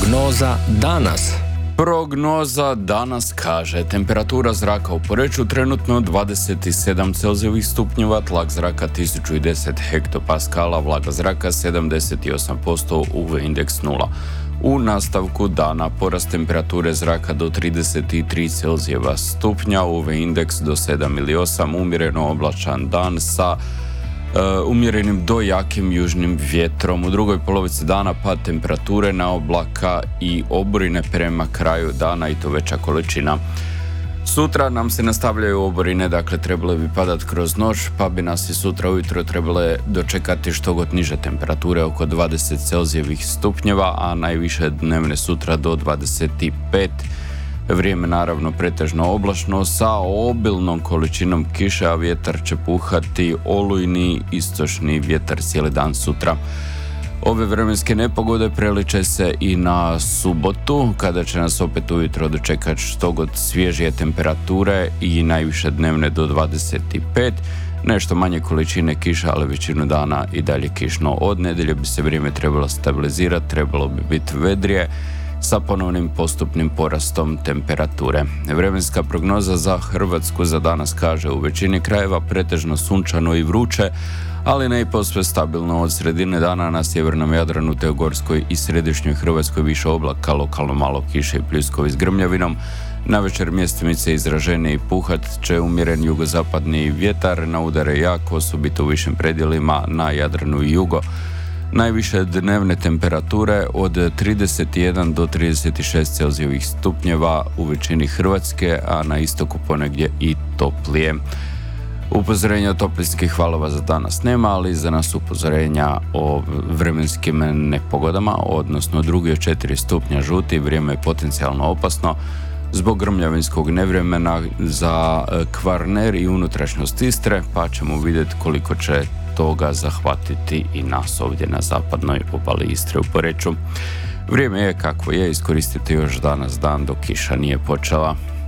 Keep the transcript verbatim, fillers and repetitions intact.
Prognoza danas. Prognoza danas kaže: temperatura zraka u Poreču trenutno dvadeset sedam Celzijevih stupnjeva, tlak zraka tisuću deset hektopaskala, vlaga zraka sedamdeset osam posto, U V indeks nula. U nastavku dana porast temperature zraka do trideset tri Celzijeva stupnja, U V indeks do sedam ili osam, umjereno oblačan dan sa Uh, umjerenim do jakim južnim vjetrom. U drugoj polovici dana pad temperature na oblaka i oborine prema kraju dana, i to veća količina. Sutra nam se nastavljaju oborine, dakle trebale bi padat kroz noć, pa bi nas i sutra ujutro trebale dočekati što god niže temperature, oko dvadeset Celzijevih stupnjeva, a najviše dnevne sutra do dvadeset pet. Vrijeme naravno pretežno oblačno sa obilnom količinom kiše, a vjetar će puhati olujni istočni vjetar cijeli dan sutra. Ove vremenske nepogode preliče se i na subotu, kada će nas opet ujutro dočekati što god svježije temperature i najviše dnevne do dvadeset pet. Nešto manje količine kiša, ali većinu dana i dalje kišno. Od nedjelje bi se vrijeme trebalo stabilizirati, trebalo bi biti vedrije sa ponovnim postupnim porastom temperature. Vremenska prognoza za Hrvatsku za danas kaže: u većini krajeva pretežno sunčano i vruće, ali ne i posve stabilno. Od sredine dana na sjevernom Jadranu te u Gorskoj i središnjoj Hrvatskoj više oblaka, lokalno malo kiše i pljuskovi s grmljavinom. Navečer mjestimice izraženije i puhat će umjeren jugozapadni vjetar, na udare jako, osobito u višim predjelima na Jadranu i jugo. Najviše dnevne temperature od trideset jedan do trideset šest Celzijevih stupnjeva u većini Hrvatske, a na istoku ponegdje i toplije. Upozorenja o toplinskih valova za danas nema, ali za nas upozorenja o vremenskim nepogodama, odnosno drugi od četiri stupnja žuti, vrijeme je potencijalno opasno zbog grmljavinskog nevremena za Kvarner i unutrašnjost Istre, pa ćemo vidjeti koliko će toga zahvatiti i nas ovdje na zapadnoj obali Istre u Poreču. Vrijeme je kakvo je, iskoristite još danas dan dok kiša nije počela.